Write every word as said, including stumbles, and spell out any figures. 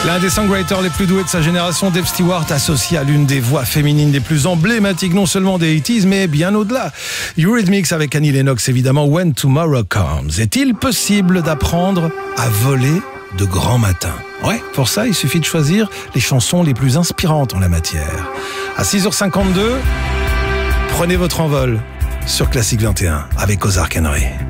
L'un des songwriters les plus doués de sa génération, Dave Stewart, associé à l'une des voix féminines les plus emblématiques, non seulement des eighties, mais bien au-delà. Eurythmics avec Annie Lennox, évidemment, When Tomorrow Comes. Est-il possible d'apprendre à voler de grand matin? Ouais, pour ça, il suffit de choisir les chansons les plus inspirantes en la matière. À six heures cinquante-deux, prenez votre envol sur Classique vingt et un avec Ozark Henry.